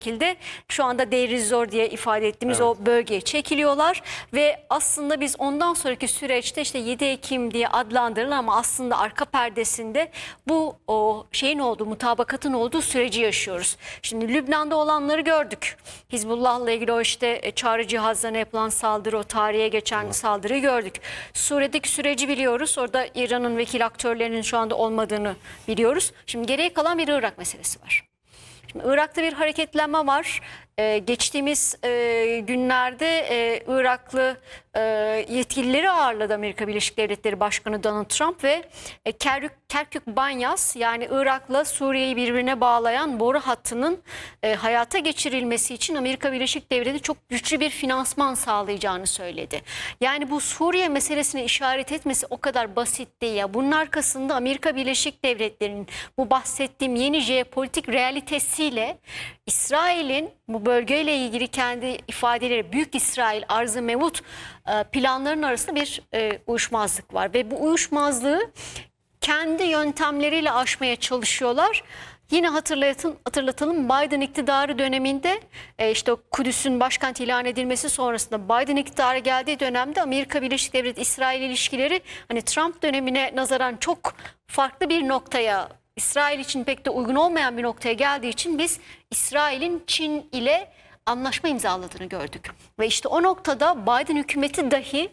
şekilde şu anda Deir ez-Zor diye ifade ettiğimiz o bölgeye çekiliyorlar ve aslında biz ondan sonraki süreçte işte 7 Ekim diye adlandırılan ama aslında arka perdesinde bu şeyin olduğu, mutabakatın olduğu süreci yaşıyoruz. Şimdi Lübnan'da olanları gördük. Hizbullah'la ilgili o işte çağrı cihazlarına yapılan saldırı, o tarihe geçen saldırıyı gördük. Suriye'deki süreci biliyoruz. Orada İran'ın vekil aktörlerinin şu anda olmadığını biliyoruz. Şimdi geriye kalan bir Irak meselesi var. Şimdi Irak'ta bir hareketlenme var. Geçtiğimiz günlerde Iraklı yetkilileri ağırladı Amerika Birleşik Devletleri Başkanı Donald Trump ve Kerkük-Banyas, yani Irak'la Suriye'yi birbirine bağlayan boru hattının hayata geçirilmesi için Amerika Birleşik Devletleri çok güçlü bir finansman sağlayacağını söyledi. Yani bu Suriye meselesine işaret etmesi o kadar basit değil ya. Bunun arkasında Amerika Birleşik Devletleri'nin bu bahsettiğim yeni jeopolitik realitesiyle İsrail'in bu bölgeyle ilgili kendi ifadeleri, Büyük İsrail, Arz-ı Mevut planlarının arasında bir uyuşmazlık var. Ve bu uyuşmazlığı kendi yöntemleriyle aşmaya çalışıyorlar. Yine hatırlatalım, Biden iktidarı döneminde işte Kudüs'ün başkent ilan edilmesi sonrasında Biden iktidara geldiği dönemde Amerika Birleşik Devletleri İsrail ilişkileri hani Trump dönemine nazaran çok farklı bir noktaya, İsrail için pek de uygun olmayan bir noktaya geldiği için biz İsrail'in Çin ile anlaşma imzaladığını gördük. Ve işte o noktada Biden hükümeti dahi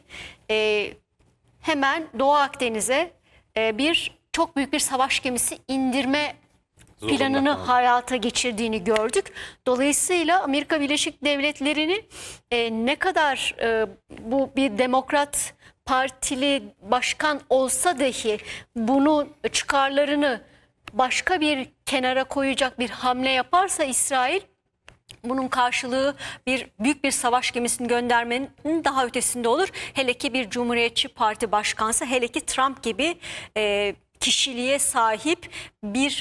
hemen Doğu Akdeniz'e çok büyük bir savaş gemisi indirme planını hayata geçirdiğini gördük. Dolayısıyla Amerika Birleşik Devletleri'ni ne kadar bu bir demokrat partili başkan olsa dahi bunu çıkarlarını başka bir kenara koyacak bir hamle yaparsa İsrail, bunun karşılığı büyük bir savaş gemisini göndermenin daha ötesinde olur. Hele ki bir Cumhuriyetçi Parti başkansa, hele ki Trump gibi kişiliğe sahip bir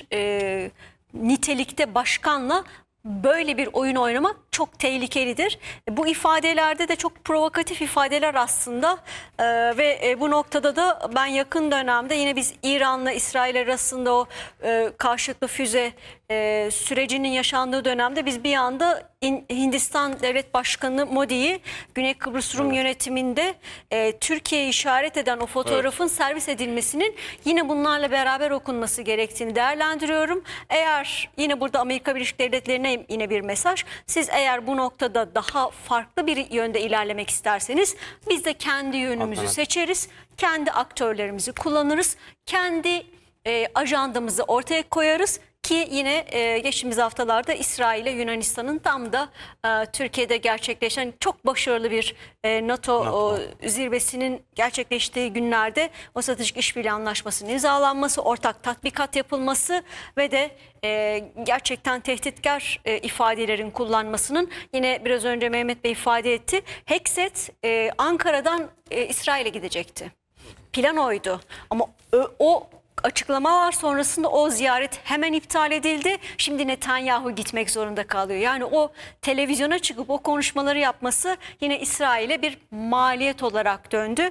nitelikte başkanla böyle bir oyun oynamak çok tehlikelidir. Bu ifadelerde de çok provokatif ifadeler aslında ve bu noktada da ben yakın dönemde yine biz İran'la İsrail arasında o karşılıklı füze sürecinin yaşandığı dönemde biz bir anda Hindistan Devlet Başkanı Modi'yi Güney Kıbrıs Rum yönetiminde Türkiye'ye işaret eden o fotoğrafın servis edilmesinin yine bunlarla beraber okunması gerektiğini değerlendiriyorum. Eğer yine burada Amerika Birleşik Devletleri'ne yine bir mesaj, siz eğer bu noktada daha farklı bir yönde ilerlemek isterseniz biz de kendi yönümüzü seçeriz, kendi aktörlerimizi kullanırız, kendi ajandamızı ortaya koyarız. Ki yine geçtiğimiz haftalarda İsrail ile Yunanistan'ın tam da Türkiye'de gerçekleşen çok başarılı bir NATO zirvesinin gerçekleştiği günlerde o stratejik işbirliği anlaşmasının imzalanması, ortak tatbikat yapılması ve de gerçekten tehditkar ifadelerin kullanmasının, yine biraz önce Mehmet Bey ifade etti, Hekset Ankara'dan İsrail'e gidecekti. Plan oydu ama o açıklamalar sonrasında o ziyaret hemen iptal edildi. Şimdi Netanyahu gitmek zorunda kalıyor. Yani o televizyona çıkıp o konuşmaları yapması yine İsrail'e bir maliyet olarak döndü.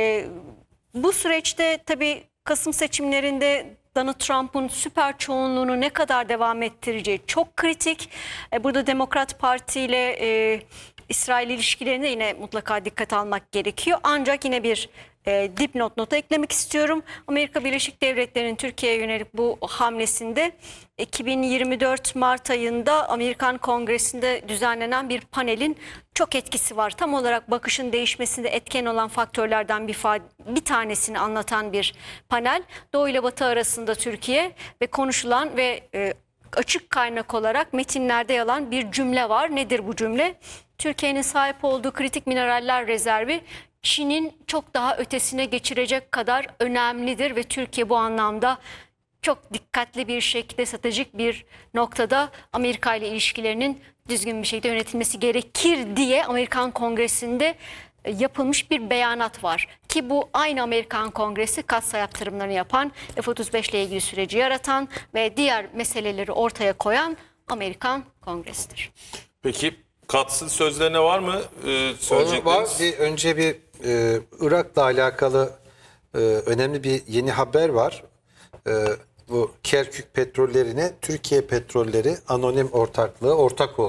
Bu süreçte tabii Kasım seçimlerinde Donald Trump'un süper çoğunluğunu ne kadar devam ettireceği çok kritik. Burada Demokrat Parti ile İsrail ilişkilerine yine mutlaka dikkat almak gerekiyor. Ancak yine bir dipnot nota eklemek istiyorum. Amerika Birleşik Devletleri'nin Türkiye'ye yönelik bu hamlesinde 2024 Mart ayında Amerikan Kongresi'nde düzenlenen bir panelin çok etkisi var. Tam olarak bakışın değişmesinde etken olan faktörlerden bir tanesini anlatan bir panel. Doğu ile Batı arasında Türkiye ve konuşulan ve açık kaynak olarak metinlerde yer alan bir cümle var. Nedir bu cümle? Türkiye'nin sahip olduğu kritik mineraller rezervi Çin'in çok daha ötesine geçirecek kadar önemlidir ve Türkiye bu anlamda çok dikkatli bir şekilde stratejik bir noktada Amerika ile ilişkilerinin düzgün bir şekilde yönetilmesi gerekir diye Amerikan Kongresi'nde yapılmış bir beyanat var. Ki bu aynı Amerikan Kongresi katsayı yaptırımlarını yapan, F-35 ile ilgili süreci yaratan ve diğer meseleleri ortaya koyan Amerikan Kongresi'dir. Peki katsız sözlerine var mı söyleyecekleriniz? Önce bir Irak'la alakalı önemli bir yeni haber var. bu Kerkük petrollerine Türkiye Petrolleri Anonim Ortaklığı ortak oldu.